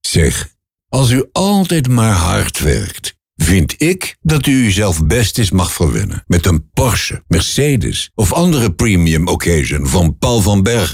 Zeg, als u altijd maar hard werkt, vind ik dat u uzelf best eens mag verwennen met een Porsche, Mercedes of andere premium occasion van Paul van Bergen.